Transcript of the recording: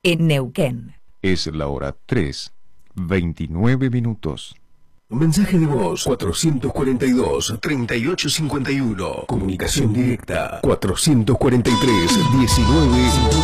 en Neuquén. Es la hora 3:29. Mensaje de voz 442-3851. Comunicación directa 443-19.